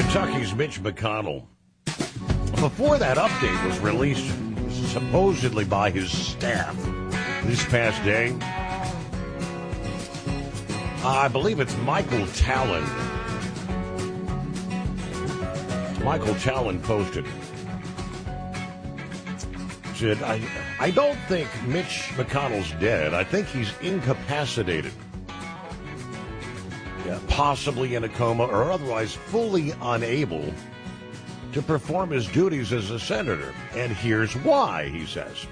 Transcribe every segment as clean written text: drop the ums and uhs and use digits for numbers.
Kentucky's Mitch McConnell. Before that update was released, supposedly by his staff this past day, I believe it's Michael Talon. Michael Talon posted, said, I don't think Mitch McConnell's dead. I think he's incapacitated. Yeah, possibly in a coma or otherwise fully unable to perform his duties as a senator. And here's why, he says.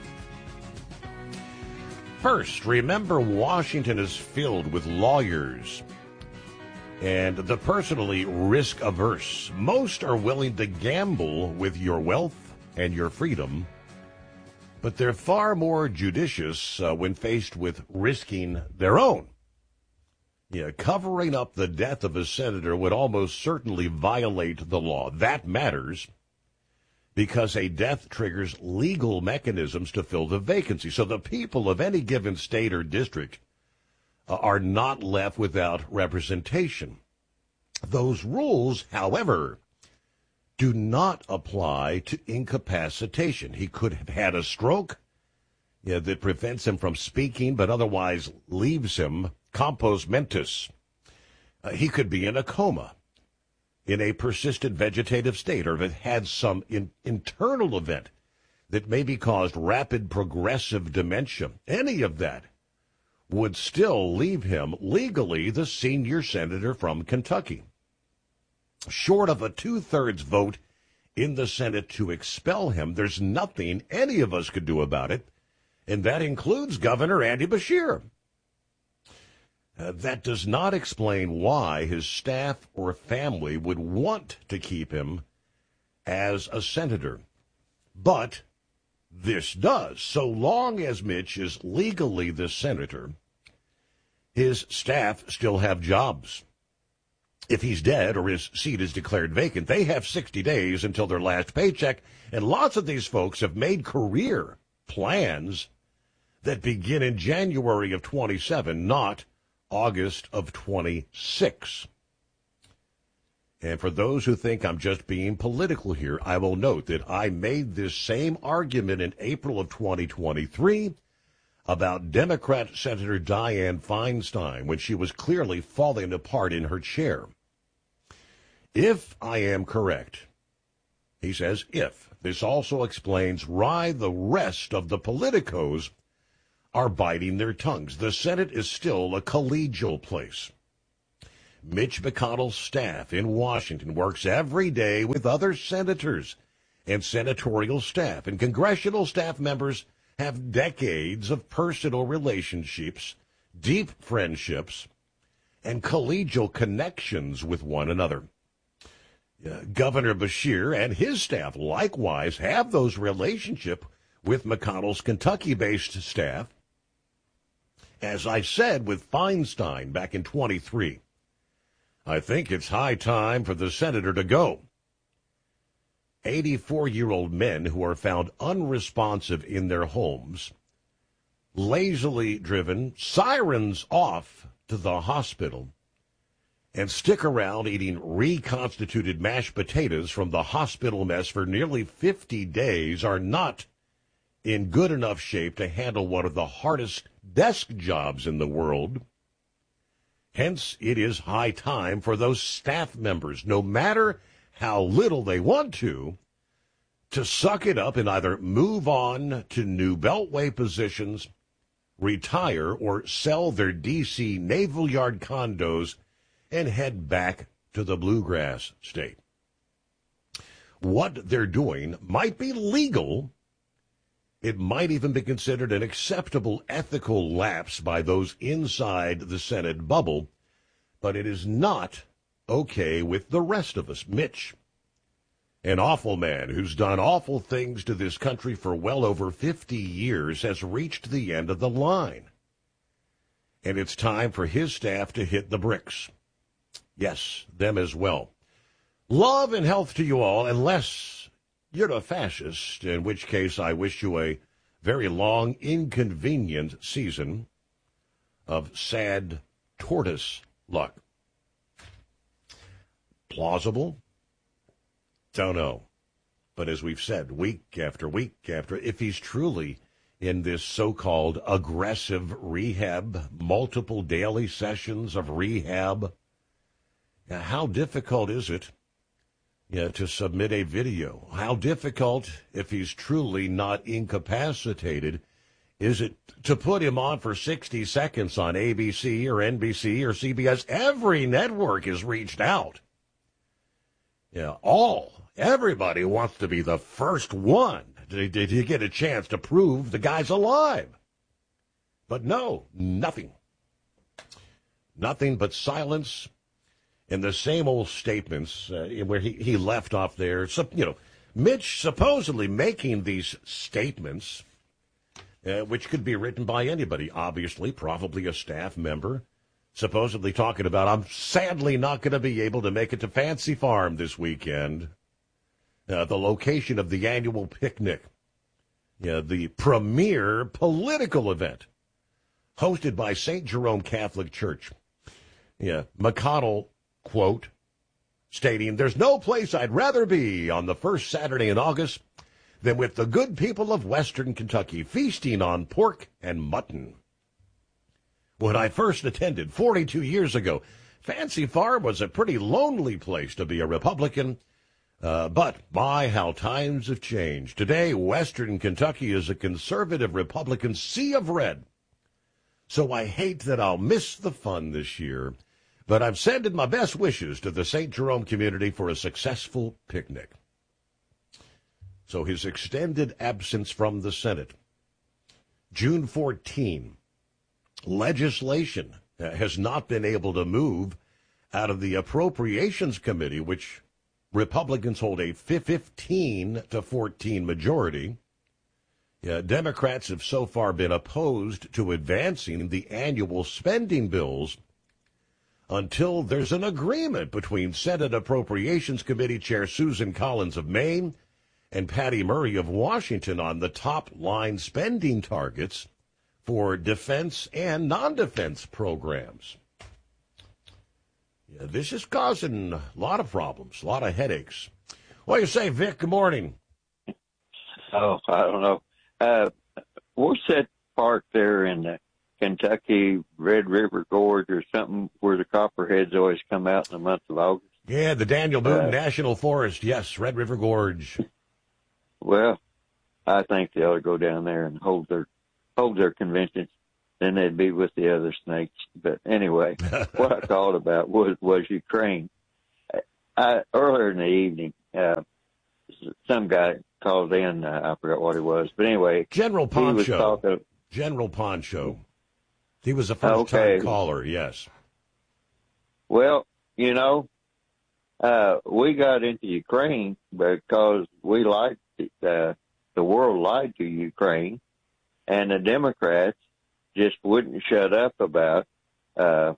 First, remember Washington is filled with lawyers and the personally risk-averse. Most are willing to gamble with your wealth and your freedom, but they're far more judicious when faced with risking their own. Yeah, covering up the death of a senator would almost certainly violate the law. That matters because a death triggers legal mechanisms to fill the vacancy. So the people of any given state or district are not left without representation. Those rules, however, do not apply to incapacitation. He could have had a stroke that prevents him from speaking but otherwise leaves him compos mentis. He could be in a coma, in a persistent vegetative state, or if it had some internal event that maybe caused rapid progressive dementia. Any of that would still leave him legally the senior senator from Kentucky. Short of a 2/3 vote in the Senate to expel him, there's nothing any of us could do about it, and that includes Governor Andy Beshear. That does not explain why his staff or family would want to keep him as a senator. But this does. So long as Mitch is legally the senator, his staff still have jobs. If he's dead or his seat is declared vacant, they have 60 days until their last paycheck, and lots of these folks have made career plans that begin in January of 27, not August of 26. And for those who think I'm just being political here, I will note that I made this same argument in April of 2023 about Democrat Senator Dianne Feinstein when she was clearly falling apart in her chair. If I am correct, he says, if, this also explains why the rest of the politicos are biting their tongues. The Senate is still a collegial place. Mitch McConnell's staff in Washington works every day with other senators and senatorial staff, and congressional staff members have decades of personal relationships, deep friendships, and collegial connections with one another. Governor Beshear and his staff likewise have those relationships with McConnell's Kentucky-based staff. As I said with Feinstein back in 23, I think it's high time for the senator to go. 84-year-old men who are found unresponsive in their homes, lazily driven, sirens off to the hospital, and stick around eating reconstituted mashed potatoes from the hospital mess for nearly 50 days are not in good enough shape to handle one of the hardest desk jobs in the world. Hence, it is high time for those staff members, no matter how little they want to suck it up and either move on to new beltway positions, retire, or sell their D.C. Naval Yard condos and head back to the bluegrass state. What they're doing might be legal. It might even be considered an acceptable ethical lapse by those inside the Senate bubble, but it is not okay with the rest of us. Mitch, an awful man who's done awful things to this country for well over 50 years, has reached the end of the line. And it's time for his staff to hit the bricks. Yes, them as well. Love and health to you all, unless you're a fascist, in which case I wish you a very long, inconvenient season of sad tortoise luck. Plausible? Don't know. But as we've said, week after week after, if he's truly in this so-called aggressive rehab, multiple daily sessions of rehab, how difficult is it to submit a video? How difficult, if he's truly not incapacitated, is it to put him on for 60 seconds on ABC or NBC or CBS? Every network has reached out. Everybody wants to be the first one to get a chance to prove the guy's alive. But no, nothing. Nothing but silence and the same old statements where he left off there. So, Mitch supposedly making these statements, which could be written by anybody, obviously, probably a staff member, supposedly talking about, I'm sadly not going to be able to make it to Fancy Farm this weekend. The location of the annual picnic, the premier political event hosted by St. Jerome Catholic Church. McConnell, quote, stating, there's no place I'd rather be on the first Saturday in August than with the good people of Western Kentucky feasting on pork and mutton. When I first attended 42 years ago, Fancy Farm was a pretty lonely place to be a Republican. But my, how times have changed. Today, Western Kentucky is a conservative Republican sea of red. So I hate that I'll miss the fun this year, but I'm sending my best wishes to the St. Jerome community for a successful picnic. So his extended absence from the Senate. June 14, legislation has not been able to move out of the Appropriations Committee, which Republicans hold a 15-14 majority. Democrats have so far been opposed to advancing the annual spending bills until there's an agreement between Senate Appropriations Committee Chair Susan Collins of Maine and Patty Murray of Washington on the top-line spending targets for defense and non-defense programs. This is causing a lot of problems, a lot of headaches. What do you say, Vic? Good morning. Oh, I don't know. What's that park there in the Kentucky Red River Gorge or something where the copperheads always come out in the month of August? Yeah, the Daniel Boone National Forest. Yes, Red River Gorge. Well, I think they ought to go down there and hold their conventions. Then they'd be with the other snakes. But anyway, what I called about was Ukraine. Earlier in the evening, some guy called in. I forgot what he was. But anyway, General Poncho. General Poncho. He was a first-time caller, yes. Well, we got into Ukraine because we liked the world lied to Ukraine, and the Democrats just wouldn't shut up about the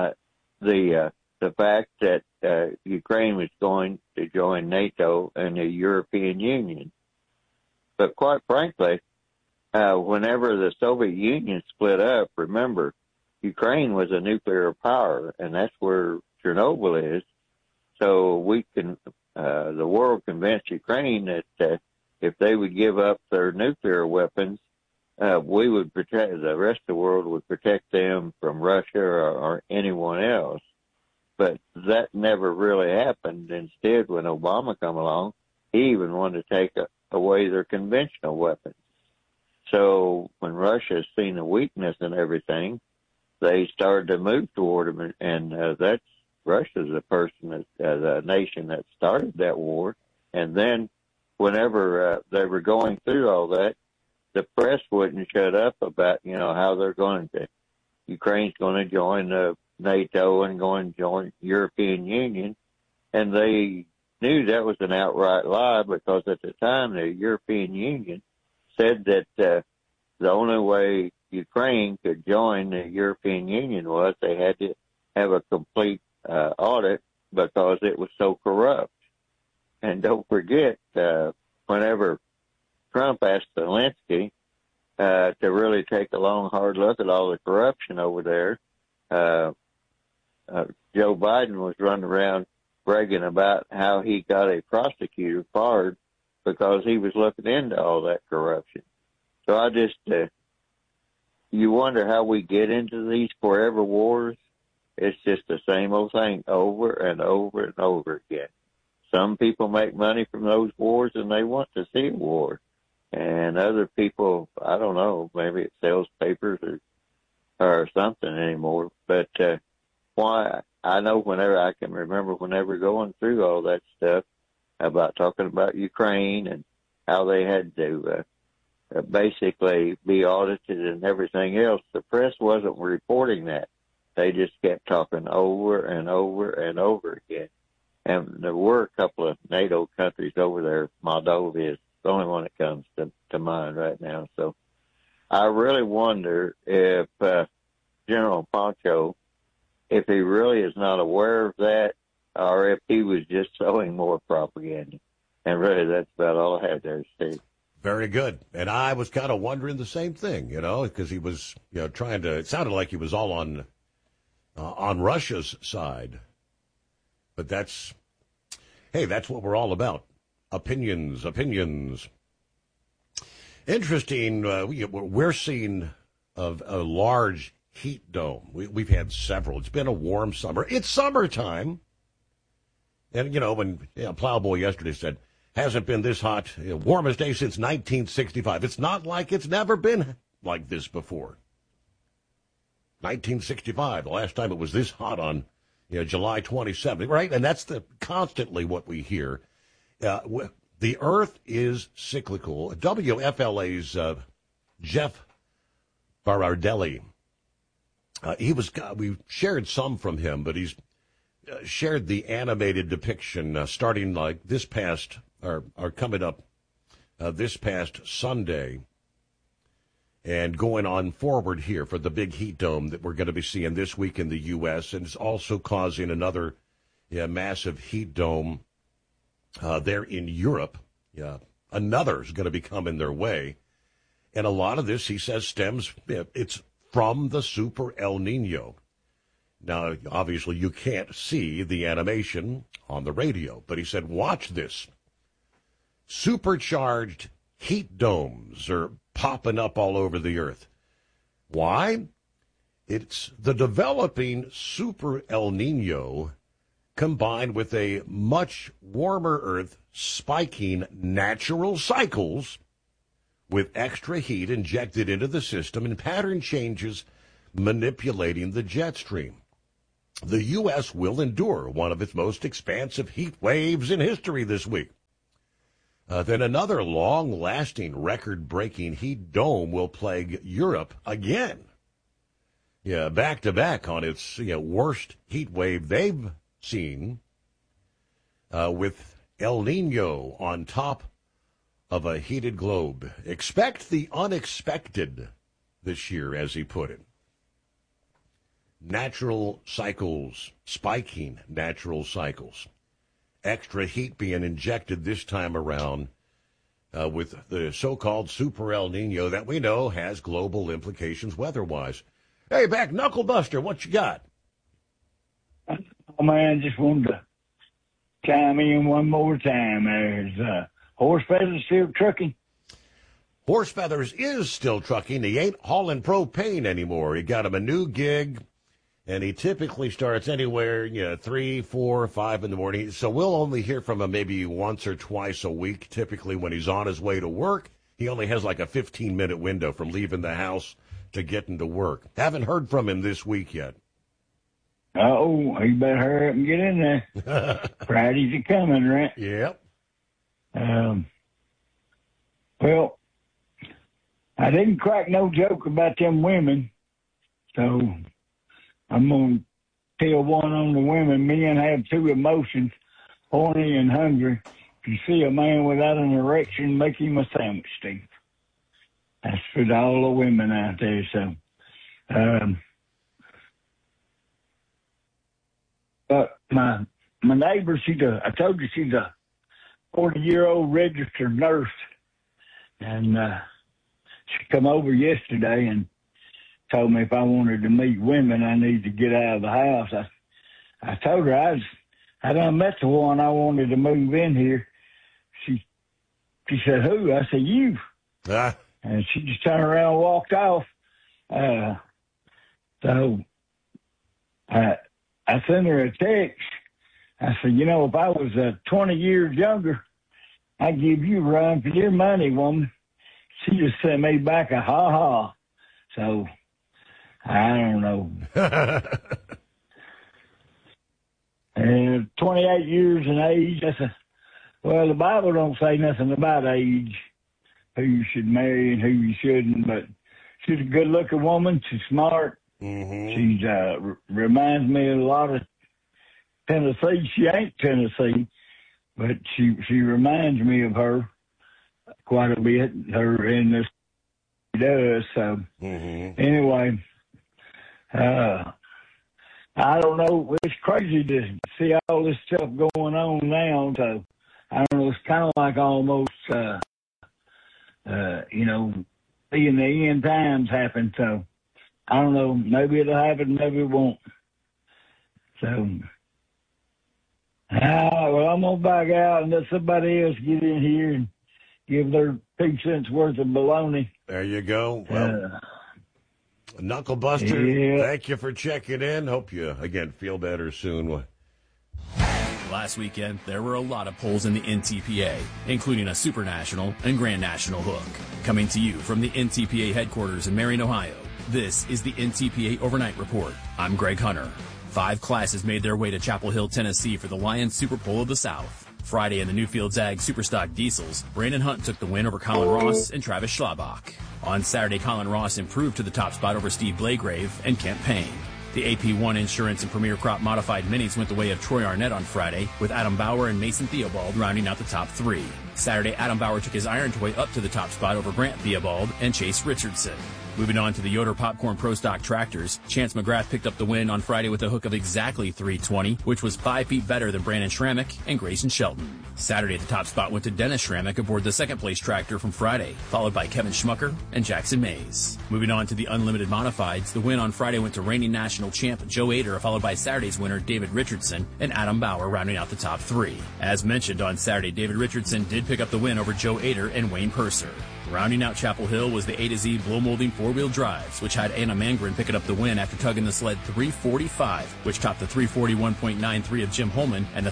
fact that Ukraine was going to join NATO and the European Union. But quite frankly, whenever the Soviet Union split up, remember, Ukraine was a nuclear power, and that's where Chernobyl is. So the world convinced Ukraine that if they would give up their nuclear weapons, we would protect, the rest of the world would protect them from Russia or anyone else. But that never really happened. Instead, when Obama come along, he even wanted to take away their conventional weapons. So when Russia seen the weakness in everything, they started to move toward them, and that's Russia's the nation that started that war. And then whenever they were going through all that, the press wouldn't shut up about, how they're going to, Ukraine's going to join NATO and going to join European Union. And they knew that was an outright lie because at the time the European Union said that the only way Ukraine could join the European Union was they had to have a complete audit because it was so corrupt. And don't forget, whenever Trump asked Zelensky to really take a long, hard look at all the corruption over there, Joe Biden was running around bragging about how he got a prosecutor fired because he was looking into all that corruption. So I just, you wonder how we get into these forever wars. It's just the same old thing over and over and over again. Some people make money from those wars and they want to see a war. And other people, I don't know, maybe it sells papers or something anymore. But why? I know I can remember whenever going through all that stuff about talking about Ukraine and how they had to basically be audited and everything else. The press wasn't reporting that. They just kept talking over and over and over again. And there were a couple of NATO countries over there. Moldova is the only one that comes to mind right now. So I really wonder if General Pancho, if he really is not aware of that, or if he was just sowing more propaganda. And really, that's about all I have there, Steve. Very good. And I was kind of wondering the same thing, because he was, trying to, it sounded like he was all on Russia's side. But that's what we're all about. Opinions. Interesting. We're seeing a large heat dome. We've had several. It's been a warm summer. It's summertime. And, when Plowboy yesterday said, hasn't been this hot, warmest day since 1965. It's not like it's never been like this before. 1965, the last time it was this hot on July 27th, right? And that's constantly what we hear. The Earth is cyclical. WFLA's Jeff Barardelli, we shared some from him, but he's shared the animated depiction starting like this past, or coming up this past Sunday, and going on forward here for the big heat dome that we're going to be seeing this week in the U.S., and it's also causing another massive heat dome there in Europe. Another is going to be coming their way. And a lot of this, he says, it's from the Super El Nino. Now, obviously, you can't see the animation on the radio, but he said, watch this. Supercharged heat domes are popping up all over the earth. Why? It's the developing Super El Nino combined with a much warmer earth spiking natural cycles with extra heat injected into the system and pattern changes manipulating the jet stream. The U.S. will endure one of its most expansive heat waves in history this week. Then another long-lasting, record-breaking heat dome will plague Europe again. Back-to-back on its worst heat wave they've seen, with El Nino on top of a heated globe. Expect the unexpected this year, as he put it. Natural cycles, spiking natural cycles. Extra heat being injected this time around with the so-called Super El Nino that we know has global implications weather-wise. Hey, back Knucklebuster, what you got? Oh, man, just wanted to chime in one more time. There's Horse Feathers still trucking? Horse Feathers is still trucking. He ain't hauling propane anymore. He got him a new gig, and he typically starts anywhere, 3, 4, 5 in the morning. So we'll only hear from him maybe once or twice a week, typically when he's on his way to work. He only has like a 15-minute window from leaving the house to getting to work. Haven't heard from him this week yet. Oh, he better hurry up and get in there. Friday's a coming, right? Yep. Well, I didn't crack no joke about them women, so I'm going to tell one on the women. Men have two emotions, horny and hungry. If you see a man without an erection, make him a sandwich, Steve. That's for all the women out there. So, but my neighbor, I told you she's a 40-year-old registered nurse, and she come over yesterday and told me if I wanted to meet women, I need to get out of the house. I told her I done met the one I wanted to move in here. She said, who? I said, you. And she just turned around and walked off. So I sent her a text. I said, you know, if I was 20 years younger, I'd give you a run for your money, woman. She just sent me back a ha-ha. So, I don't know. And 28 years in age, well, the Bible don't say nothing about age, who you should marry and who you shouldn't, but she's a good-looking woman. She's smart. Mm-hmm. She reminds me a lot of Tennessee. She ain't Tennessee, but she reminds me of her quite a bit. Her in this does. So anyway, I don't know. It's crazy to see all this stuff going on now. So I don't know. It's kind of like almost, you know, seeing the end times happen. So I don't know. Maybe it'll happen. Maybe it won't. So. Well, I'm going to back out and let somebody else get in here and give their 2 cents worth of baloney. There you go. Well, Knuckle Buster, thank you for checking in. Hope you, again, feel better soon. Last weekend, there were a lot of polls in the NTPA, including a Super National and Grand National hook. Coming to you from the NTPA headquarters in Marion, Ohio, this is the NTPA Overnight Report. I'm Greg Hunter. 5 classes made their way to Chapel Hill, Tennessee for the Lions Super Bowl of the South. Friday in the Newfields Ag Superstock Diesels, Brandon Hunt took the win over Colin Ross and Travis Schlabach. On Saturday, Colin Ross improved to the top spot over Steve Blagrave and Kent Payne. The AP1 Insurance and Premier Crop Modified Minis went the way of Troy Arnett on Friday, with Adam Bauer and Mason Theobald rounding out the top 3. Saturday, Adam Bauer took his Iron Toy up to the top spot over Grant Theobald and Chase Richardson. Moving on to the Yoder Popcorn Pro Stock Tractors, Chance McGrath picked up the win on Friday with a hook of exactly 320, which was 5 feet better than Brandon Schrammick and Grayson Shelton. Saturday, the top spot went to Dennis Schrammick aboard the second-place tractor from Friday, followed by Kevin Schmucker and Jackson Mays. Moving on to the Unlimited Modifieds, the win on Friday went to reigning national champ Joe Ader, followed by Saturday's winner David Richardson and Adam Bauer rounding out the top 3. As mentioned on Saturday, David Richardson did pick up the win over Joe Ader and Wayne Purser. Rounding out Chapel Hill was the A to Z blow molding 4-wheel drives, which had Anna Mangren picking up the win after tugging the sled 345, which topped the 341.93 of Jim Holman and the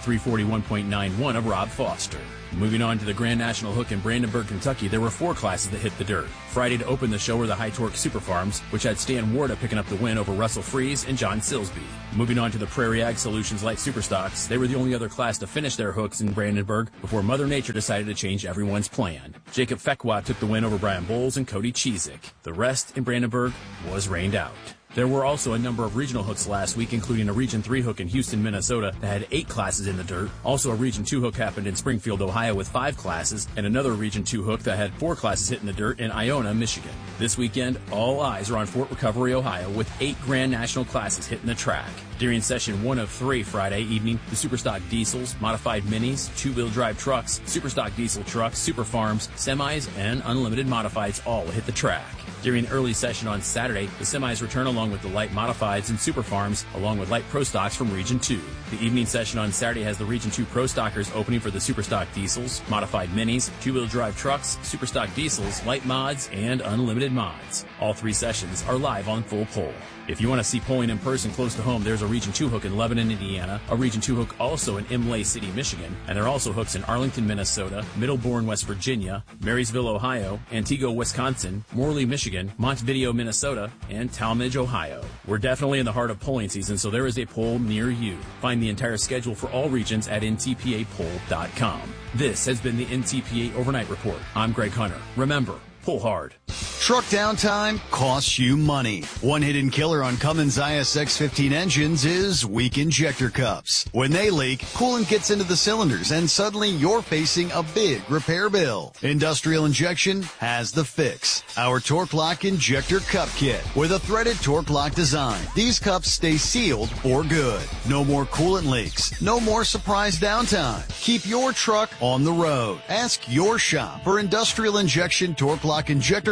341.91 of Rob Foster. Moving on to the Grand National Hook in Brandenburg, Kentucky, there were 4 classes that hit the dirt. Friday to open the show were the High Torque Super Farms, which had Stan Warda picking up the win over Russell Freeze and John Silsby. Moving on to the Prairie Ag Solutions Light Superstocks, they were the only other class to finish their hooks in Brandenburg before Mother Nature decided to change everyone's plan. Jacob Fekwa took the win over Brian Bowles and Cody Cheezick. The rest in Brandenburg was rained out. There were also a number of regional hooks last week, including a Region 3 hook in Houston, Minnesota that had 8 classes in the dirt. Also, a Region 2 hook happened in Springfield, Ohio with 5 classes, and another Region 2 hook that had 4 classes hitting the dirt in Iona, Michigan. This weekend, all eyes are on Fort Recovery, Ohio, with 8 Grand National classes hitting the track. During session 1 of 3 Friday evening, the Superstock Diesels, Modified Minis, 2-wheel drive trucks, Superstock Diesel trucks, Super Farms, semis, and Unlimited Modifieds all hit the track. During early session on Saturday, the semis return along with the light modifieds and super farms, along with light pro stocks from Region 2. The evening session on Saturday has the Region 2 pro stockers opening for the Superstock Diesels, modified minis, 2-wheel drive trucks, Superstock Diesels, light mods, and unlimited mods. All 3 sessions are live on Full Pole. If you want to see polling in person close to home, there's a Region 2 hook in Lebanon, Indiana, a Region 2 hook also in Imlay City, Michigan, and there are also hooks in Arlington, Minnesota, Middlebourne, West Virginia, Marysville, Ohio, Antigo, Wisconsin, Morley, Michigan, Montevideo, Minnesota, and Talmadge, Ohio. We're definitely in the heart of polling season, so there is a poll near you. Find the entire schedule for all regions at ntpapoll.com. This has been the NTPA Overnight Report. I'm Greg Hunter. Remember, pull hard. Truck downtime costs you money. One hidden killer on Cummins ISX-15 engines is weak injector cups. When they leak, coolant gets into the cylinders and suddenly you're facing a big repair bill. Industrial Injection has the fix. Our Torque Lock Injector Cup Kit with a threaded Torque Lock design. These cups stay sealed for good. No more coolant leaks. No more surprise downtime. Keep your truck on the road. Ask your shop for Industrial Injection Torque Lock Injector Cups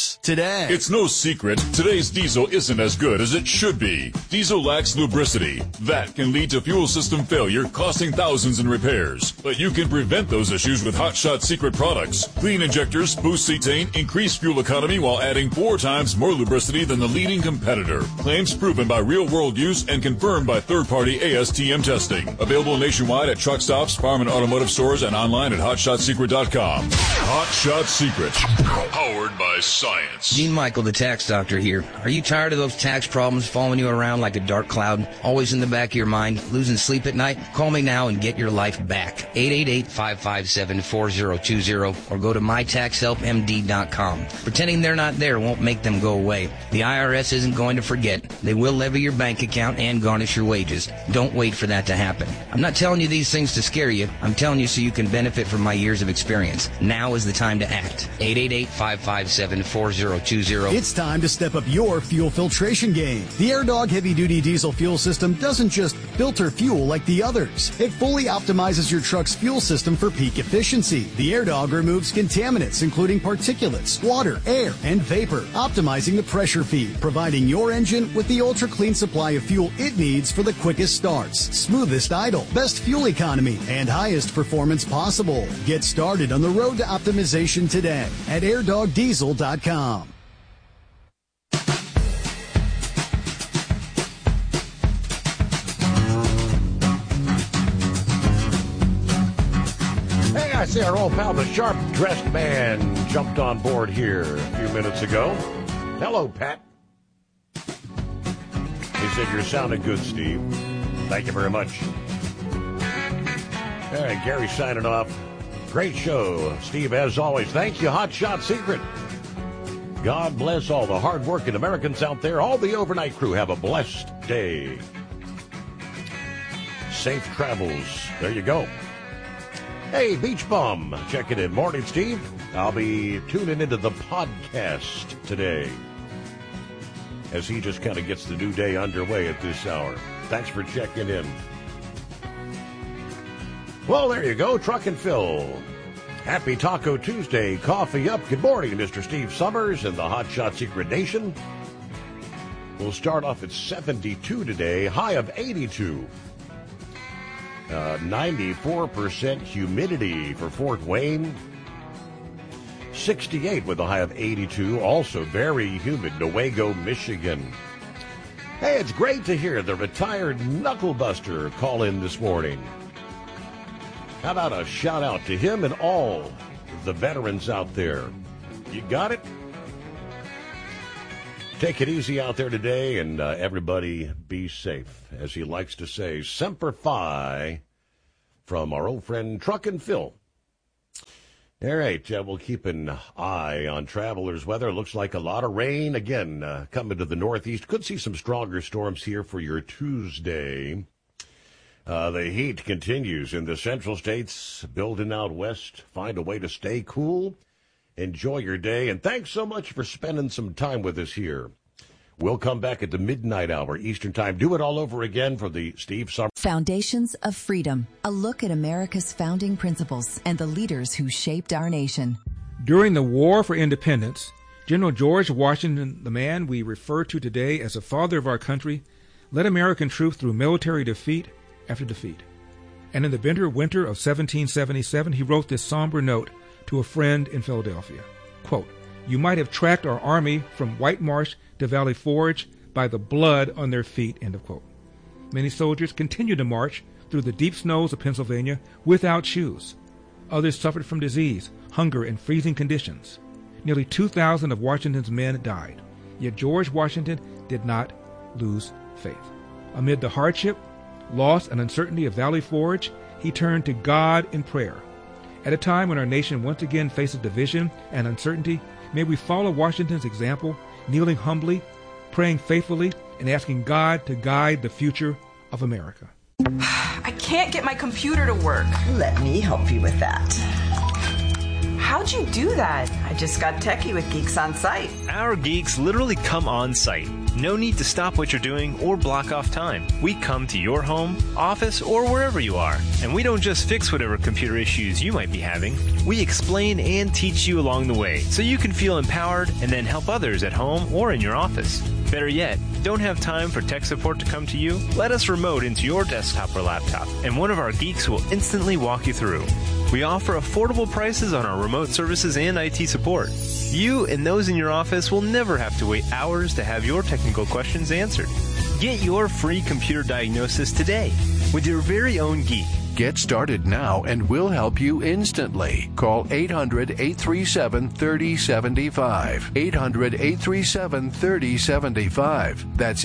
Cups today. It's no secret, today's diesel isn't as good as it should be. Diesel lacks lubricity. That can lead to fuel system failure, costing thousands in repairs. But you can prevent those issues with Hot Shot Secret products. Clean injectors, boost cetane, increase fuel economy while adding 4 times more lubricity than the leading competitor. Claims proven by real-world use and confirmed by third-party ASTM testing. Available nationwide at truck stops, farm and automotive stores, and online at HotShotSecret.com. Hot Shot Secret. Powered by science. Gene Michael, the tax doctor here. Are you tired of those tax problems following you around like a dark cloud, always in the back of your mind, losing sleep at night? Call me now and get your life back. 888-557-4020 or go to mytaxhelpmd.com. Pretending they're not there won't make them go away. The IRS isn't going to forget. They will levy your bank account and garnish your wages. Don't wait for that to happen. I'm not telling you these things to scare you. I'm telling you so you can benefit from my years of experience. Now is the time to act. 888-557-4020. It's time to step up your fuel filtration game. The AirDog heavy-duty diesel fuel system doesn't just filter fuel like the others. It fully optimizes your truck's fuel system for peak efficiency. The AirDog removes contaminants, including particulates, water, air, and vapor, optimizing the pressure feed, providing your engine with the ultra-clean supply of fuel it needs for the quickest starts, smoothest idle, best fuel economy, and highest performance possible. Get started on the road to optimization today at airdogdiesel.com. Hey, I see our old pal, the sharp-dressed man, jumped on board here a few minutes ago. Hello, Pat. He said you're sounding good, Steve. Thank you very much. All right, Gary signing off. Great show, Steve, as always. Thank you, Hot Shot Secret. God bless all the hard-working Americans out there. All the overnight crew, have a blessed day. Safe travels. There you go. Hey, Beach Bum, checking in. Morning, Steve. I'll be tuning into the podcast today as he just kind of gets the new day underway at this hour. Thanks for checking in. Well, there you go, Truck and Phil. Happy Taco Tuesday. Coffee up. Good morning, Mr. Steve Summers and the Hot Shot Secret Nation. We'll start off at 72 today, high of 82. 94% humidity for Fort Wayne. 68 with a high of 82. Also very humid, Newaygo, Michigan. Hey, it's great to hear the retired knucklebuster call in this morning. How about a shout out to him and all the veterans out there? You got it? Take it easy out there today, and everybody be safe. As he likes to say, Semper Fi from our old friend Truck and Phil. All right, we'll keep an eye on travelers' weather. Looks like a lot of rain, again, coming to the northeast. Could see some stronger storms here for your Tuesday. The heat continues in the central states, building out west. Find a way to stay cool. Enjoy your day, and thanks so much for spending some time with us here. We'll come back at the midnight hour Eastern Time. Do it all over again for the Steve Summers. Foundations of Freedom, a look at America's founding principles and the leaders who shaped our nation. During the War for Independence, General George Washington, the man we refer to today as the father of our country, led American troops through military defeat after defeat. And in the bitter winter of 1777, he wrote this somber note to a friend in Philadelphia. Quote, "You might have tracked our army from White Marsh to Valley Forge by the blood on their feet," end of quote. Many soldiers continued to march through the deep snows of Pennsylvania without shoes. Others suffered from disease, hunger, and freezing conditions. Nearly 2,000 of Washington's men died. Yet George Washington did not lose faith. Amid the hardship, loss, and uncertainty of Valley Forge, he turned to God in prayer. At a time when our nation once again faces division and uncertainty, may we follow Washington's example, kneeling humbly, praying faithfully, and asking God to guide the future of America. I can't get my computer to work. Let me help you with that. How'd you do that? I just got techie with Geeks on Site. Our geeks literally come on site, No need to stop what you're doing or block off time. We come to your home, office, or wherever you are. And we don't just fix whatever computer issues you might be having. We explain and teach you along the way so you can feel empowered and then help others at home or in your office. Better yet, don't have time for tech support to come to you? Let us remote into your desktop or laptop, and one of our geeks will instantly walk you through. We offer affordable prices on our remote services and IT support. You and those in your office will never have to wait hours to have your technical questions answered. Get your free computer diagnosis today with your very own geek. Get started now and we'll help you instantly. Call 800-837-3075. 800-837-3075. That's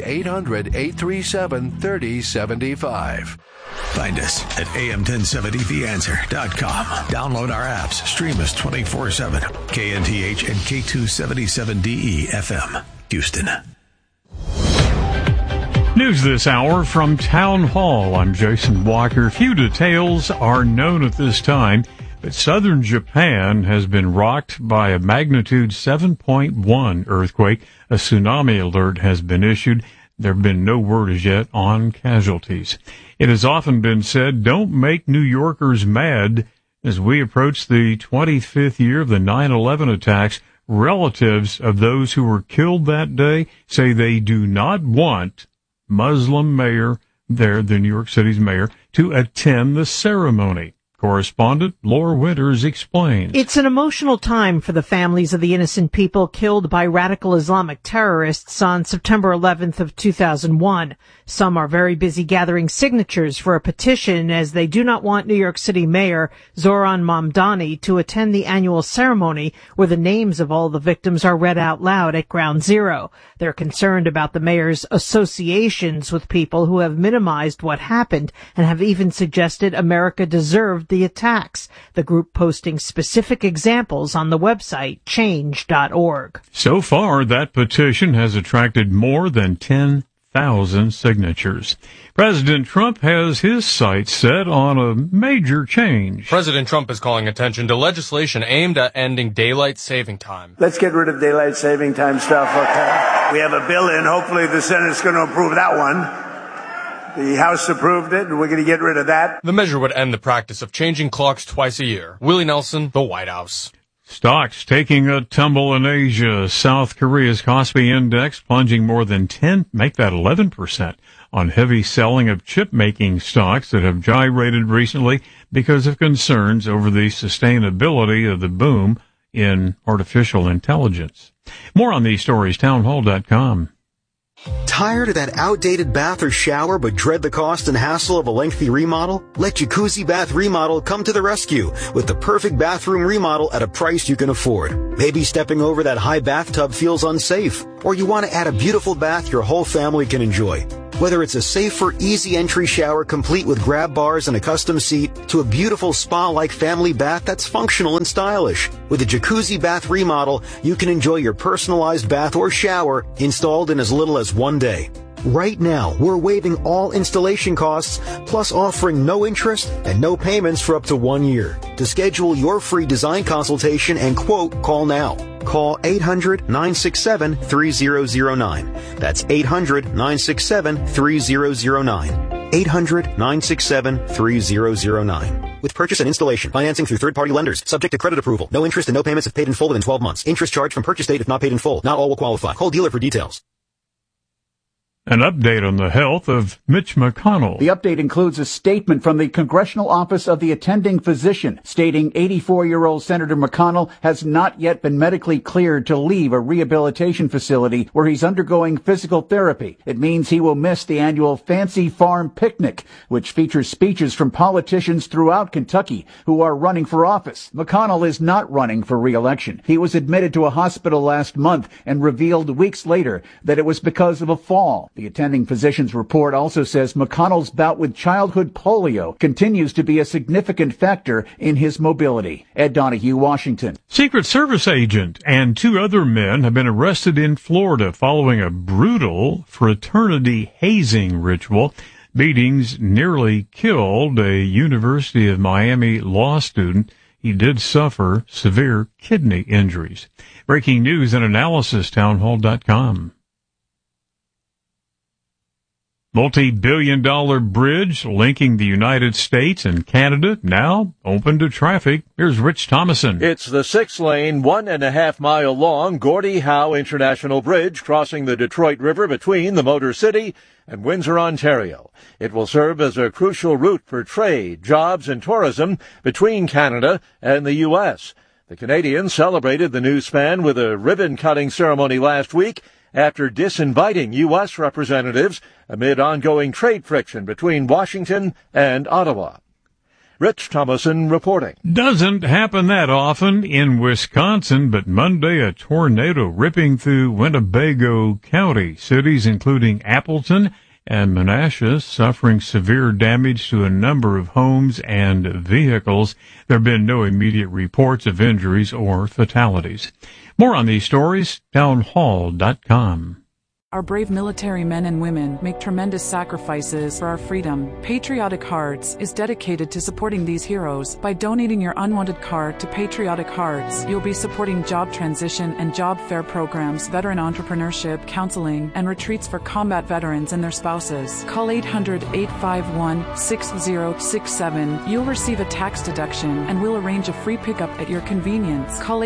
800-837-3075. Find us at am1070theanswer.com. Download our apps. Stream us 24/7. KNTH and K277DE FM, Houston. News this hour from Town Hall. I'm Jason Walker. Few details are known at this time, but southern Japan has been rocked by a magnitude 7.1 earthquake. A tsunami alert has been issued. There have been no word as yet on casualties. It has often been said, don't make New Yorkers mad. As we approach the 25th year of the 9/11 attacks, relatives of those who were killed that day say they do not want Muslim mayor there, the New York City's mayor, to attend the ceremony. Correspondent Laura Winters explains. It's an emotional time for the families of the innocent people killed by radical Islamic terrorists on September 11th of 2001. Some are very busy gathering signatures for a petition as they do not want New York City Mayor Zohran Mamdani to attend the annual ceremony where the names of all the victims are read out loud at Ground Zero. They're concerned about the mayor's associations with people who have minimized what happened and have even suggested America deserved the attacks. The group posting specific examples on the website change.org. So far, that petition has attracted more than 10,000 signatures. President Trump has his sights set on a major change. President Trump is calling attention to legislation aimed at ending daylight saving time. Let's get rid of daylight saving time stuff, okay? We have a bill in. Hopefully the Senate's going to approve that one. The House approved it, and we're going to get rid of that. The measure would end the practice of changing clocks twice a year. Willie Nelson, the White House. Stocks taking a tumble in Asia. South Korea's Kospi Index plunging more than 11% on heavy selling of chip-making stocks that have gyrated recently because of concerns over the sustainability of the boom in artificial intelligence. More on these stories, townhall.com. Tired of that outdated bath or shower but dread the cost and hassle of a lengthy remodel? Let Jacuzzi Bath Remodel come to the rescue with the perfect bathroom remodel at a price you can afford. Maybe stepping over that high bathtub feels unsafe, or you want to add a beautiful bath your whole family can enjoy. Whether it's a safer, easy entry shower complete with grab bars and a custom seat to a beautiful spa-like family bath that's functional and stylish. With a Jacuzzi Bath Remodel, you can enjoy your personalized bath or shower installed in as little as 1 day. Right now, we're waiving all installation costs, plus offering no interest and no payments for up to 1 year. To schedule your free design consultation and quote, call now. Call 800-967-3009. That's 800-967-3009. 800-967-3009. With purchase and installation, financing through third-party lenders, subject to credit approval. No interest and no payments if paid in full within 12 months. Interest charged from purchase date if not paid in full. Not all will qualify. Call dealer for details. An update on the health of Mitch McConnell. The update includes a statement from the Congressional Office of the Attending Physician stating 84-year-old Senator McConnell has not yet been medically cleared to leave a rehabilitation facility where he's undergoing physical therapy. It means he will miss the annual Fancy Farm Picnic, which features speeches from politicians throughout Kentucky who are running for office. McConnell is not running for re-election. He was admitted to a hospital last month and revealed weeks later that it was because of a fall. The attending physician's report also says McConnell's bout with childhood polio continues to be a significant factor in his mobility. Ed Donahue, Washington. Secret Service agent and 2 other men have been arrested in Florida following a brutal fraternity hazing ritual. Beatings nearly killed a University of Miami law student. He did suffer severe kidney injuries. Breaking news and analysis, townhall.com. Multi-billion-dollar bridge linking the United States and Canada now open to traffic. Here's Rich Thomason. It's the 6-lane, 1.5-mile long Gordie Howe International Bridge crossing the Detroit River between the Motor City and Windsor, Ontario. It will serve as a crucial route for trade, jobs, and tourism between Canada and the U.S. The Canadians celebrated the new span with a ribbon-cutting ceremony last week after disinviting U.S. representatives amid ongoing trade friction between Washington and Ottawa. Rich Thomason reporting. Doesn't happen that often in Wisconsin, but Monday a tornado ripping through Winnebago County. Cities including Appleton and Menasha suffering severe damage to a number of homes and vehicles. There have been no immediate reports of injuries or fatalities. More on these stories, townhall.com. Our brave military men and women make tremendous sacrifices for our freedom. Patriotic Hearts is dedicated to supporting these heroes. By donating your unwanted card to Patriotic Hearts, you'll be supporting job transition and job fair programs, veteran entrepreneurship, counseling, and retreats for combat veterans and their spouses. Call 800-851-6067. You'll receive a tax deduction, and we'll arrange a free pickup at your convenience. Call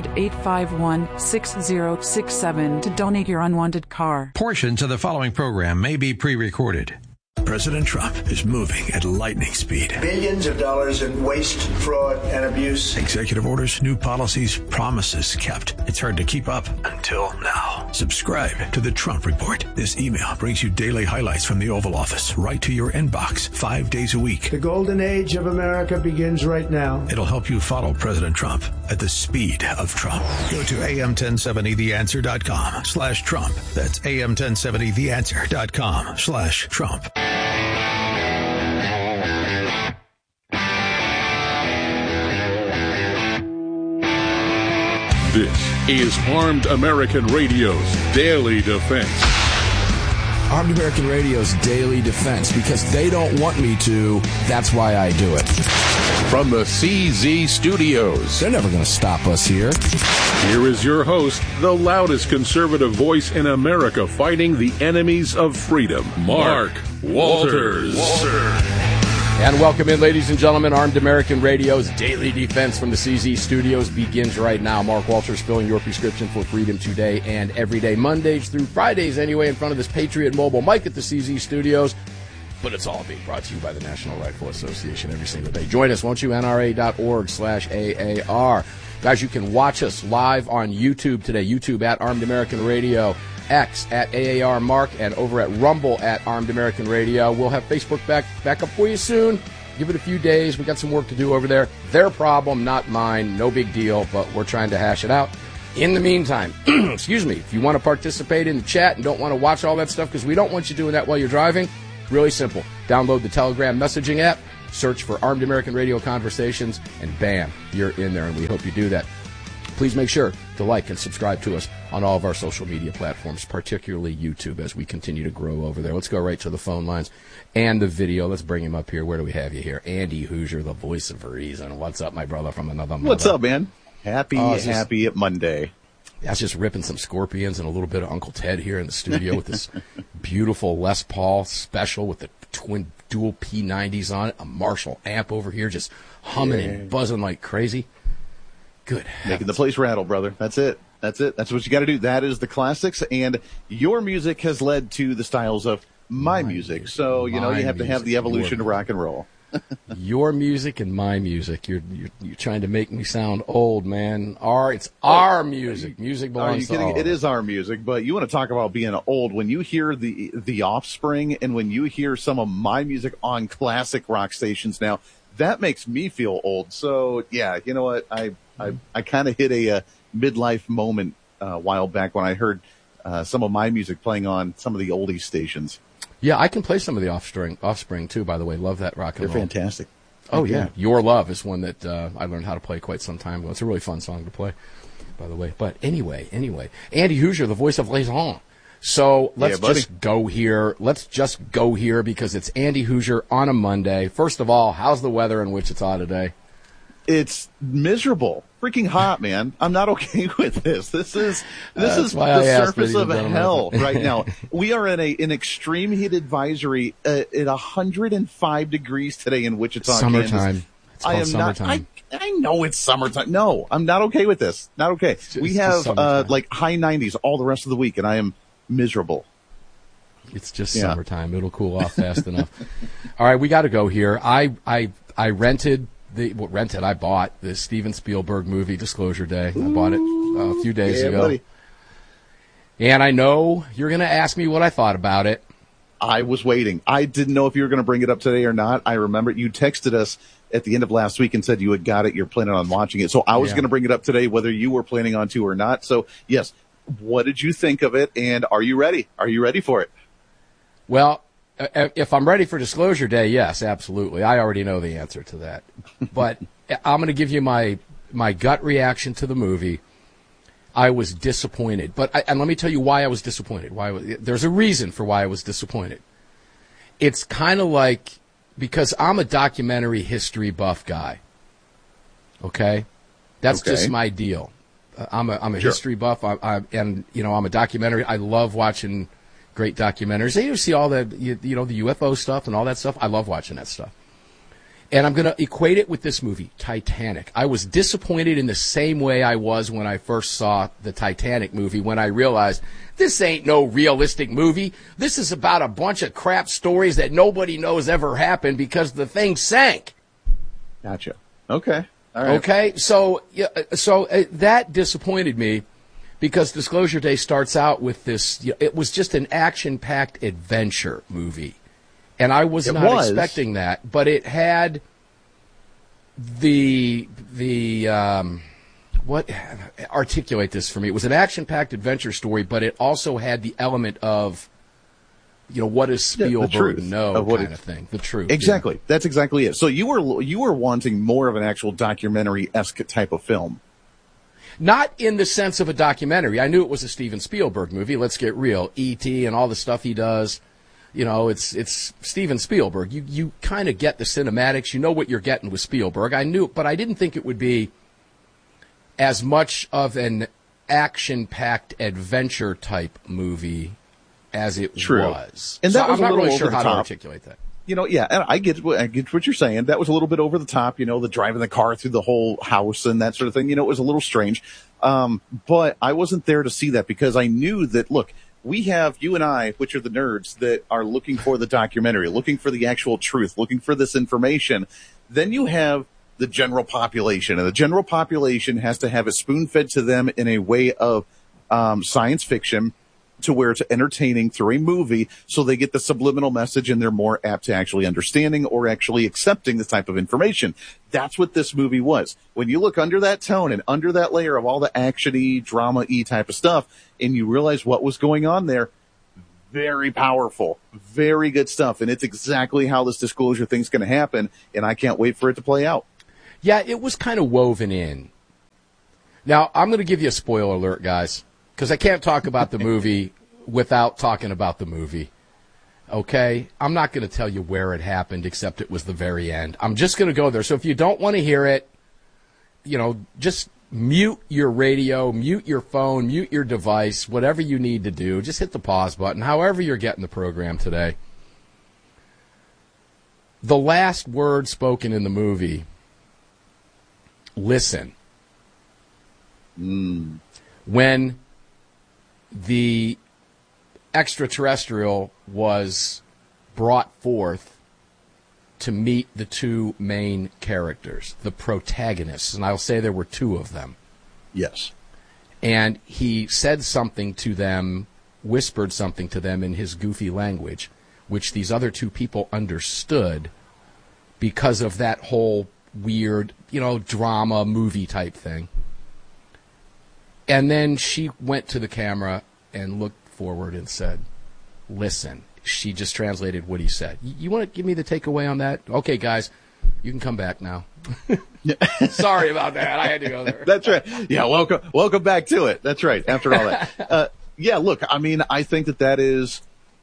800-851-6067 to donate your unwanted card. Portions of the following program may be pre-recorded. President Trump is moving at lightning speed. Billions of dollars in waste, fraud, and abuse. Executive orders, new policies, promises kept. It's hard to keep up until now. Subscribe to the Trump Report. This email brings you daily highlights from the Oval Office right to your inbox 5 days a week. The golden age of America begins right now. It'll help you follow President Trump at the speed of Trump. Go to am1070theanswer.com/Trump. That's am1070theanswer.com/Trump. This is Armed American Radio's Daily Defense. Armed American Radio's Daily Defense, because they don't want me to, that's why I do it. From the CZ Studios. They're never going to stop us here. Here is your host, the loudest conservative voice in America fighting the enemies of freedom, Mark Walters. And welcome in, ladies and gentlemen. Armed American Radio's Daily Defense from the CZ Studios begins right now. Mark Walters filling your prescription for freedom today and every day, Mondays through Fridays anyway, in front of this Patriot Mobile mic at the CZ Studios. But it's all being brought to you by the National Rifle Association every single day. Join us, won't you? NRA.org/AAR. Guys, you can watch us live on YouTube today. YouTube at Armed American Radio, X at AAR Mark, and over at Rumble at Armed American Radio. We'll have Facebook back up for you soon. Give it a few days. We got some work to do over there. Their problem, not mine. No big deal, but we're trying to hash it out. In the meantime, excuse me, if you want to participate in the chat and don't want to watch all that stuff, because we don't want you doing that while you're driving, really simple. Download the Telegram messaging app, search for Armed American Radio Conversations, and bam, you're in there, and we hope you do that. Please make sure to like and subscribe to us on all of our social media platforms, particularly YouTube, as we continue to grow over there. Let's go right to the phone lines and the video. Let's bring him up here. Where do we have you here? Andy Hoosier, the voice of reason. What's up, my brother from another mother? What's up, man? Happy Monday. I was just ripping some Scorpions and a little bit of Uncle Ted here in the studio with this beautiful Les Paul special with the twin dual P90s on it, a Marshall amp over here just humming and buzzing like crazy. Good. Making the place rattle, brother. That's it. That's what you got to do. That is the classics, and your music has led to the styles of my music. So, you have to have the evolution of rock and roll. Your music and my music. You're trying to make me sound old, man. It's our music. Music belongs to all. It is our music, but you want to talk about being old. When you hear the Offspring and when you hear some of my music on classic rock stations now, that makes me feel old. So, yeah, you know what? I kind of hit a midlife moment a while back when I heard some of my music playing on some of the oldies stations. Yeah, I can play some of the Offspring too, by the way. Love that rock and roll. They're fantastic. Oh, yeah. Your Love is one that I learned how to play quite some time ago. It's a really fun song to play, by the way. But anyway. Andy Hoosier, the voice of Les Ans. So let's just go here. Let's just go here because it's Andy Hoosier on a Monday. First of all, how's the weather in Wichita today? It's miserable, freaking hot, man. I'm not okay with this. This is the surface of hell right now. We are in an extreme heat advisory at 105 degrees today in Wichita, Summertime. Kansas. It's called summertime. I know it's summertime. No, I'm not okay with this. Not okay. We have like high 90s all the rest of the week, and I am miserable. It's just summertime. It'll cool off fast enough. All right, we got to go here. I bought the Steven Spielberg movie, Disclosure Day. I bought it a few days ago. Buddy. And I know you're going to ask me what I thought about it. I was waiting. I didn't know if you were going to bring it up today or not. I remember you texted us at the end of last week and said you had got it. You're planning on watching it. So I was going to bring it up today, whether you were planning on to or not. So, yes, what did you think of it? And are you ready? Are you ready for it? Well, if I'm ready for Disclosure Day, yes, absolutely. I already know the answer to that. But I'm going to give you my gut reaction to the movie. I was disappointed. And let me tell you why I was disappointed. There's a reason for why I was disappointed. It's kind of like, because I'm a documentary history buff guy. Okay? That's just my deal. I'm a history buff. I'm a documentary. I love watching great documentaries. You see all the the UFO stuff and all that stuff. I love watching that stuff. And I'm going to equate it with this movie, Titanic. I was disappointed in the same way I was when I first saw the Titanic movie, when I realized this ain't no realistic movie. This is about a bunch of crap stories that nobody knows ever happened because the thing sank. Gotcha. Okay. All right. Okay. So that disappointed me, because Disclosure Day starts out with this. It was just an action-packed adventure movie. And I was not expecting that, but it had articulate this for me. It was an action-packed adventure story, but it also had the element of, what does Spielberg know kind of thing. The truth. Exactly. Yeah. That's exactly it. So you were wanting more of an actual documentary-esque type of film. Not in the sense of a documentary. I knew it was a Steven Spielberg movie. Let's get real. E.T. and all the stuff he does. It's Steven Spielberg. You kind of get the cinematics. You know what you're getting with Spielberg. I knew, but I didn't think it would be as much of an action-packed adventure type movie as it was. And that was I'm not really sure how to articulate that. And I get what you're saying. That was a little bit over the top, the driving the car through the whole house and that sort of thing. It was a little strange. But I wasn't there to see that, because I knew that, look, we have you and I, which are the nerds that are looking for the documentary, looking for the actual truth, looking for this information. Then you have the general population, and the general population has to have it spoon-fed to them in a way of science fiction, to where it's entertaining through a movie, so they get the subliminal message and they're more apt to actually understanding or actually accepting this type of information. That's what this movie was. When you look under that tone and under that layer of all the action-y, drama-y type of stuff, and you realize what was going on there, very powerful, very good stuff. And it's exactly how this disclosure thing's going to happen, and I can't wait for it to play out. Yeah, it was kind of woven in. Now, I'm going to give you a spoiler alert, guys, because I can't talk about the movie without talking about the movie. Okay? I'm not going to tell you where it happened, except it was the very end. I'm just going to go there. So if you don't want to hear it, just mute your radio, mute your phone, mute your device, whatever you need to do. Just hit the pause button, however you're getting the program today. The last word spoken in the movie, listen. When the extraterrestrial was brought forth to meet the two main characters, the protagonists, and I'll say there were two of them. Yes. And he said something to them, whispered something to them in his goofy language, which these other two people understood because of that whole weird, drama movie type thing. And then she went to the camera and looked forward and said, listen. She just translated what he said. You want to give me the takeaway on that? Okay, guys, you can come back now. Sorry about that. I had to go there. That's right. Yeah, welcome back to it. That's right. After all that. Look, I mean, I think that is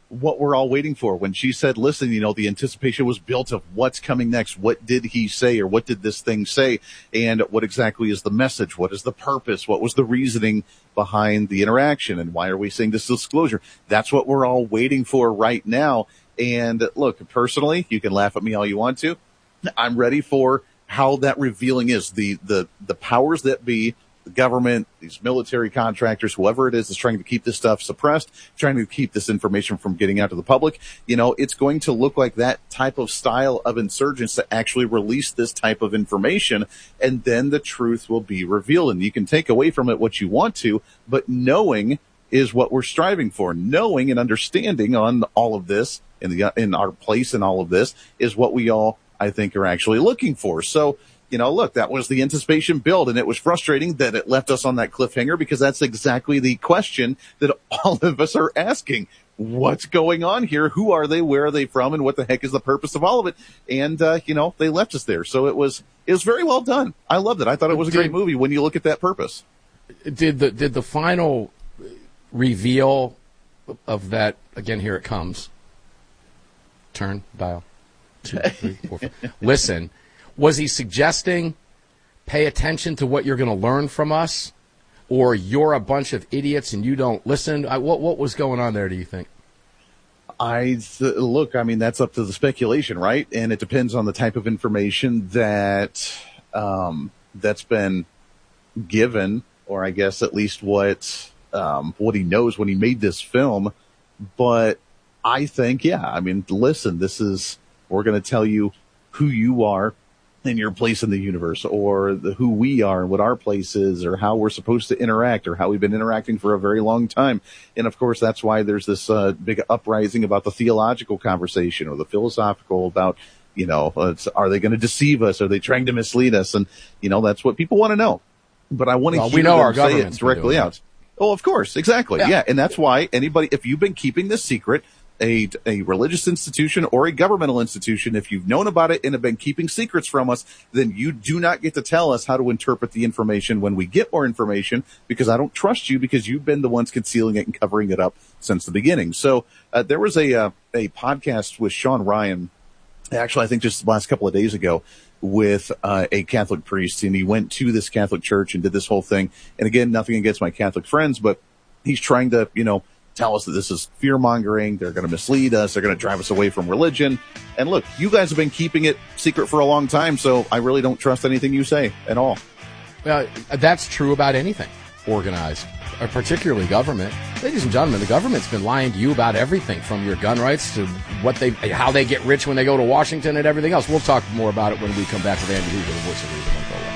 what we're all waiting for. When she said, listen, the anticipation was built of what's coming next. What did he say, or what did this thing say? And what exactly is the message? What is the purpose? What was the reasoning behind the interaction? And why are we saying this disclosure? That's what we're all waiting for right now. And look, personally, you can laugh at me all you want to. I'm ready for how that revealing is. The powers that be, the government, these military contractors, whoever it is trying to keep this stuff suppressed, trying to keep this information from getting out to the public, it's going to look like that type of style of insurgents to actually release this type of information, and then the truth will be revealed. And you can take away from it what you want to, but knowing is what we're striving for. Knowing and understanding on all of this, in our place in all of this, is what we all, I think, are actually looking for. So, look, that was the anticipation build, and it was frustrating that it left us on that cliffhanger, because that's exactly the question that all of us are asking. What's going on here? Who are they? Where are they from? And what the heck is the purpose of all of it? And, they left us there. So it was very well done. I loved it. I thought it was a great movie when you look at that purpose. Did the final reveal of that, again, here it comes. Turn, dial, 2, 3, 4, 5. Listen. Was he suggesting pay attention to what you're going to learn from us, or you're a bunch of idiots and you don't listen? What was going on there, do you think? Look, that's up to the speculation, right? And it depends on the type of information that's been given, or I guess at least what he knows when he made this film. But I think, listen, we're going to tell you who you are in your place in the universe, or who we are and what our place is, or how we're supposed to interact, or how we've been interacting for a very long time. And of course, that's why there's this big uprising about the theological conversation, or the philosophical about, are they going to deceive us? Are they trying to mislead us? And, that's what people want to know. But I want to hear them say it directly out. Oh, of course. Exactly. Yeah. And that's why if you've been keeping this secret, a religious institution or a governmental institution, if you've known about it and have been keeping secrets from us, then you do not get to tell us how to interpret the information when we get more information, because I don't trust you, because you've been the ones concealing it and covering it up since the beginning. So there was a podcast with Sean Ryan, actually, I think just the last couple of days ago, with a Catholic priest, and he went to this Catholic church and did this whole thing. And again, nothing against my Catholic friends, but he's trying to, tell us that this is fear-mongering. They're going to mislead us. They're going to drive us away from religion. And look, you guys have been keeping it secret for a long time, so I really don't trust anything you say at all. Well, that's true about anything organized, or particularly government. Ladies and gentlemen, the government's been lying to you about everything, from your gun rights to how they get rich when they go to Washington and everything else. We'll talk more about it when we come back with Andy Hoover, the voice of reason. Don't go away.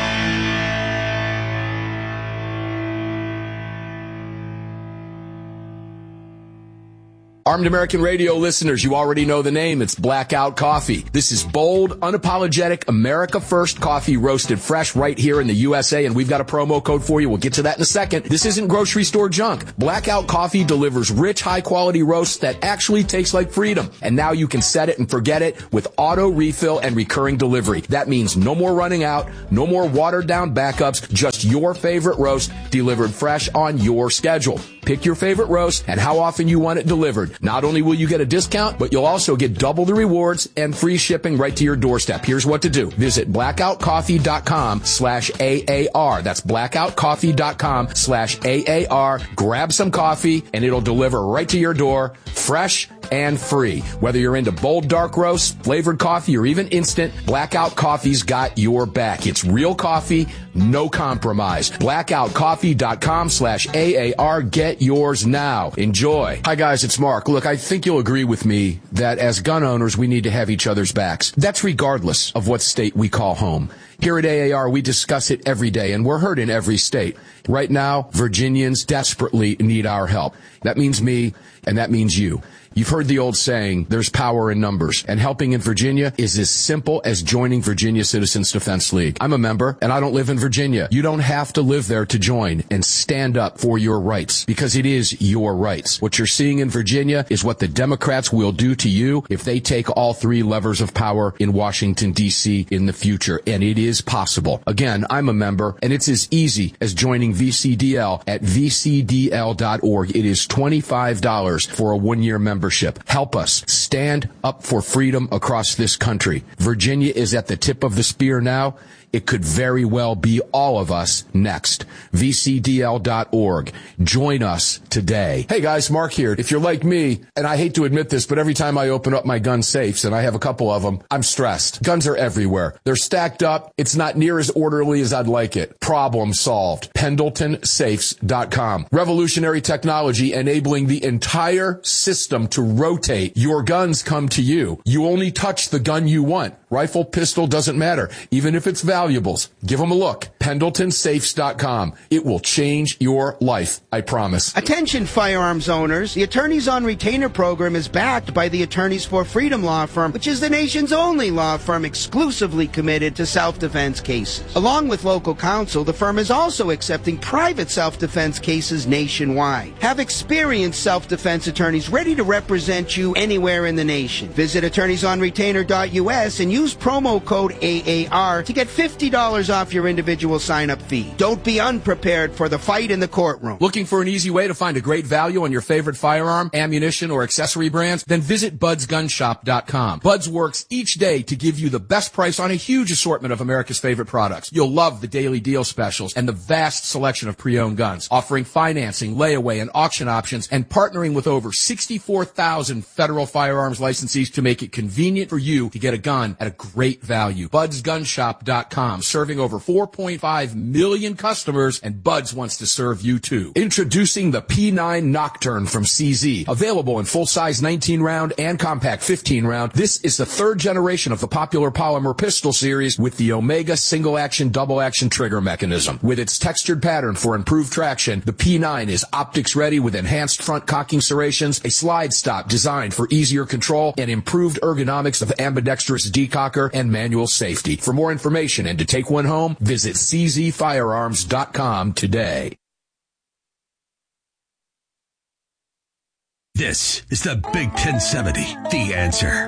Armed American Radio listeners, you already know the name. It's Blackout Coffee. This is bold, unapologetic, America First coffee, roasted fresh right here in the USA, and we've got a promo code for you. We'll get to that in a second. This isn't grocery store junk. Blackout Coffee delivers rich, high-quality roasts that actually taste like freedom. And now you can set it and forget it with auto refill and recurring delivery. That means no more running out, no more watered-down backups, just your favorite roast delivered fresh on your schedule. Pick your favorite roast and how often you want it delivered. Not only will you get a discount, but you'll also get double the rewards and free shipping right to your doorstep. Here's what to do. Visit blackoutcoffee.com/AAR. That's blackoutcoffee.com/AAR. Grab some coffee and it'll deliver right to your door, fresh and free. Whether you're into bold dark roast, flavored coffee, or even instant, Blackout Coffee's got your back. It's real coffee, no compromise. blackoutcoffee.com/AAR. Get yours now. Enjoy. Hi guys, it's Mark. Look, I think you'll agree with me that as gun owners, we need to have each other's backs. That's regardless of what state we call home. Here at AAR, we discuss it every day, and we're heard in every state. Right now, Virginians desperately need our help. That means me, and that means you. You've heard the old saying, there's power in numbers, and helping in Virginia is as simple as joining Virginia Citizens Defense League. I'm a member, and I don't live in Virginia. You don't have to live there to join and stand up for your rights, because it is your rights. What you're seeing in Virginia is what the Democrats will do to you if they take all three levers of power in Washington, D.C. in the future, and it is possible. Again, I'm a member, and it's as easy as joining VCDL at vcdl.org. It is $25 for a one-year membership. membership. Help us stand up for freedom across this country. Virginia is at the tip of the spear now. It could very well be all of us next. VCDL.org. Join us today. Hey guys, Mark here. If you're like me, and I hate to admit this, but every time I open up my gun safes, and I have a couple of them, I'm stressed. Guns are everywhere. They're stacked up. It's not near as orderly as I'd like it. Problem solved. PendletonSafes.com. Revolutionary technology enabling the entire system to rotate. Your guns come to you. You only touch the gun you want. Rifle, pistol, doesn't matter. Even if it's valuables, give them a look. PendletonSafes.com. It will change your life, I promise. Attention firearms owners. The Attorneys on Retainer program is backed by the Attorneys for Freedom law firm, which is the nation's only law firm exclusively committed to self-defense cases. Along with local counsel, the firm is also accepting private self-defense cases nationwide. Have experienced self-defense attorneys ready to represent you anywhere in the nation. Visit attorneysonretainer.us and use promo code AAR to get $50 off your individual sign-up fee. Don't be unprepared for the fight in the courtroom. Looking for an easy way to find a great value on your favorite firearm, ammunition, or accessory brands? Then visit BudsGunShop.com. Buds works each day to give you the best price on a huge assortment of America's favorite products. You'll love the daily deal specials and the vast selection of pre-owned guns, offering financing, layaway, and auction options, and partnering with over 64,000 federal firearms licensees to make it convenient for you to get a gun at a great value. BudsGunShop.com, serving over 4.5 million customers, and Buds wants to serve you too. Introducing the P9 Nocturne from CZ. Available in full-size 19-round and compact 15-round, this is the third generation of the popular polymer pistol series with the Omega single-action, double-action trigger mechanism. With its textured pattern for improved traction, the P9 is optics-ready with enhanced front cocking serrations, a slide stop designed for easier control, and improved ergonomics of ambidextrous decocker and manual safety. For more information and to take one home, visit czfirearms.com today. This is the Big 1070, The Answer.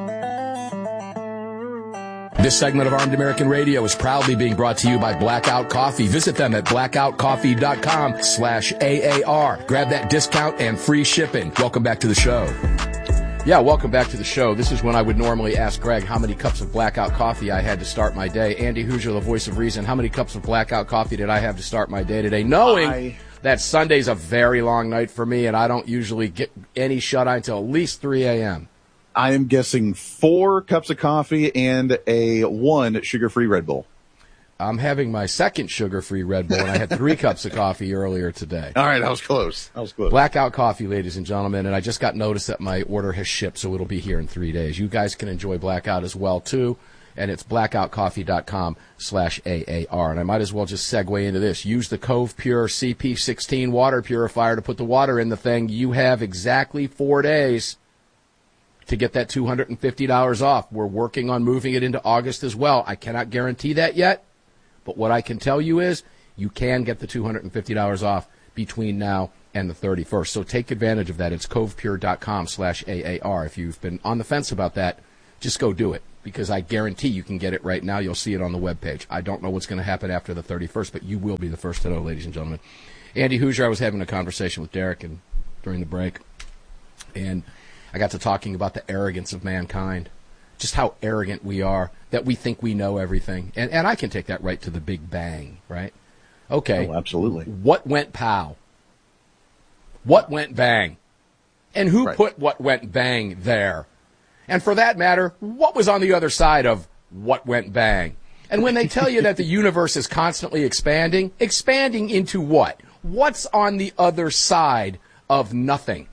This segment of Armed American Radio is proudly being brought to you by Blackout Coffee. Visit them at blackoutcoffee.com/AAR. Grab that discount and free shipping. Welcome back to the show. Yeah, welcome back to the show. This is when I would normally ask Greg how many cups of Blackout Coffee I had to start my day. Andy Hoosier, the voice of reason, how many cups of Blackout Coffee did I have to start my day today? Knowing that Sunday's a very long night for me, and I don't usually get any shut-eye until at least 3 a.m. I am guessing 4 cups of coffee and a 1 sugar-free Red Bull. I'm having my second sugar-free Red Bull, and I had 3 cups of coffee earlier today. All right, I was close. Blackout Coffee, ladies and gentlemen, and I just got notice that my order has shipped, so it'll be here in 3 days. You guys can enjoy Blackout as well, too, and it's blackoutcoffee.com/AAR. And I might as well just segue into this. Use the Cove Pure CP16 water purifier to put the water in the thing. You have exactly 4 days to get that $250 off. We're working on moving it into August as well. I cannot guarantee that yet. But what I can tell you is you can get the $250 off between now and the 31st. So take advantage of that. It's covepure.com/AAR. If you've been on the fence about that, just go do it, because I guarantee you can get it right now. You'll see it on the webpage. I don't know what's going to happen after the 31st, but you will be the first to know, ladies and gentlemen. Andy Hoosier, I was having a conversation with Derek during the break, and I got to talking about the arrogance of mankind. Just how arrogant we are, that we think we know everything. And I can take that right to the Big Bang, right? Okay. Oh, absolutely. What went pow? What went bang? And who put what went bang there? And for that matter, what was on the other side of what went bang? And when they tell you that the universe is constantly expanding into what? What's on the other side of nothing?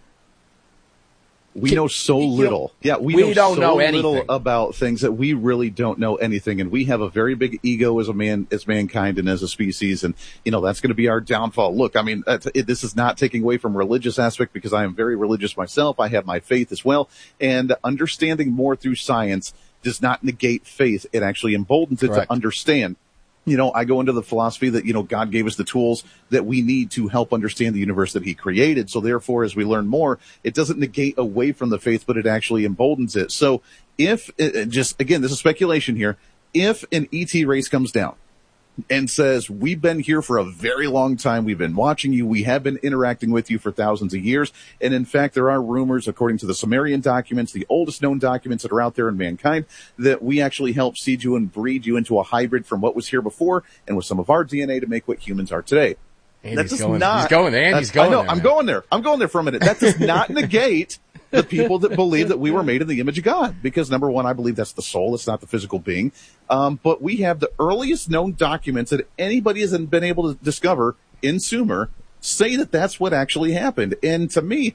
We know so little. We know so little about things that we really don't know anything. And we have a very big ego as mankind and as a species. And, that's going to be our downfall. Look, I mean, this is not taking away from religious aspect, because I am very religious myself. I have my faith as well. And understanding more through science does not negate faith. It actually emboldens it to understand. I go into the philosophy that, God gave us the tools that we need to help understand the universe that he created. So therefore, as we learn more, it doesn't negate away from the faith, but it actually emboldens it. So if, again, this is speculation here, if an ET race comes down and says, we've been here for a very long time. We've been watching you. We have been interacting with you for thousands of years. And in fact, there are rumors, according to the Sumerian documents, the oldest known documents that are out there in mankind, that we actually helped seed you and breed you into a hybrid from what was here before and with some of our DNA to make what humans are today. He's going there. I'm going there. I'm going there for a minute. That does not negate the people that believe that we were made in the image of God. Because number one, I believe that's the soul. It's not the physical being. But we have the earliest known documents that anybody has been able to discover in Sumer say that that's what actually happened. And to me,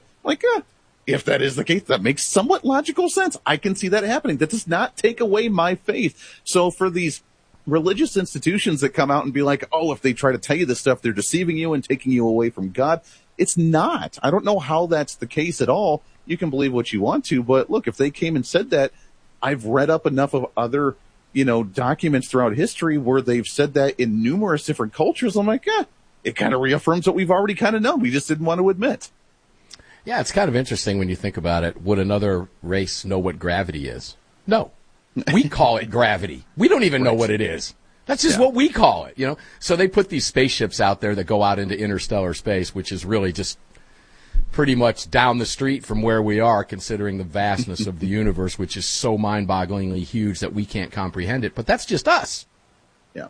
if that is the case, that makes somewhat logical sense. I can see that happening. That does not take away my faith. So for these religious institutions that come out and be like, oh, if they try to tell you this stuff, they're deceiving you and taking you away from God. It's not. I don't know how that's the case at all. You can believe what you want to, but look, if they came and said that, I've read up enough of other, documents throughout history where they've said that in numerous different cultures. I'm like, it kind of reaffirms what we've already kind of known. We just didn't want to admit. Yeah, it's kind of interesting when you think about it. Would another race know what gravity is? No. We call it gravity. We don't even know what it is. That's just what we call it, So they put these spaceships out there that go out into interstellar space, which is really just pretty much down the street from where we are, considering the vastness of the universe, which is so mind-bogglingly huge that we can't comprehend it. But that's just us. Yeah.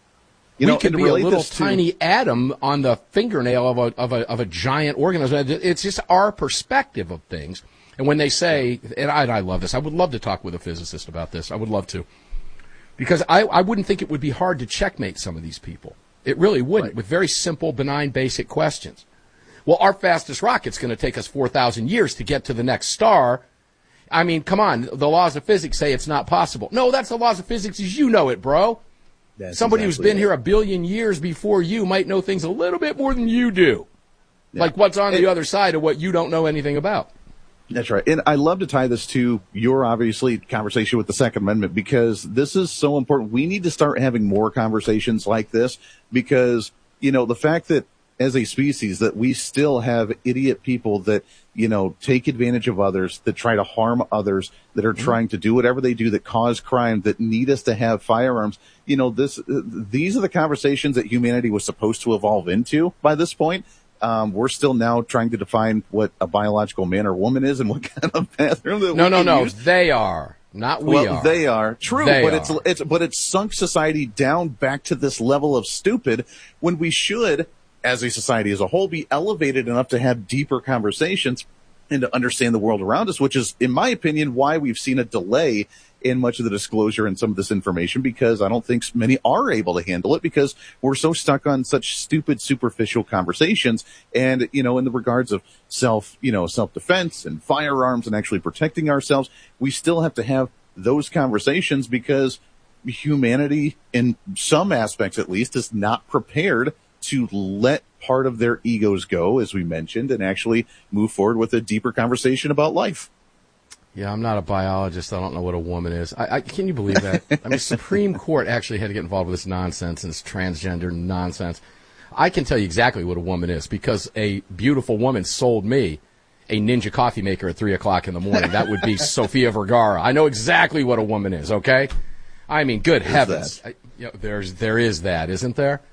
We could be a little tiny atom on the fingernail of a giant organism. It's just our perspective of things. And when they say, and I love this, I would love to talk with a physicist about this. I would love to. Because I wouldn't think it would be hard to checkmate some of these people. It really wouldn't, with very simple, benign, basic questions. Well, our fastest rocket's going to take us 4,000 years to get to the next star. I mean, come on, the laws of physics say it's not possible. No, that's the laws of physics as you know it, bro. Somebody who's been here 1 billion years before you might know things a little bit more than you do. Yeah. Like what's on the other side of what you don't know anything about. That's right. And I love to tie this to your, obviously, conversation with the Second Amendment, because this is so important. We need to start having more conversations like this because, the fact that as a species that we still have idiot people that, take advantage of others, that try to harm others, that are trying to do whatever they do, that cause crime, that need us to have firearms. These are the conversations that humanity was supposed to evolve into by this point. We're still now trying to define what a biological man or woman is and what kind of bathroom that No. They are. Not we are. They are. True, but it's sunk society down back to this level of stupid when we should, as a society as a whole, be elevated enough to have deeper conversations and to understand the world around us, which is, in my opinion, why we've seen a delay in much of the disclosure and some of this information, because I don't think many are able to handle it because we're so stuck on such stupid, superficial conversations. And, in the regards of self-defense and firearms and actually protecting ourselves, we still have to have those conversations because humanity, in some aspects at least, is not prepared to let part of their egos go, as we mentioned, and actually move forward with a deeper conversation about life. Yeah, I'm not a biologist. I don't know what a woman is. Can you believe that? I mean, Supreme Court actually had to get involved with this nonsense and this transgender nonsense. I can tell you exactly what a woman is because a beautiful woman sold me a Ninja coffee maker at 3 o'clock in the morning. That would be Sofia Vergara. I know exactly what a woman is, okay? I mean, good heavens. There is that, isn't there?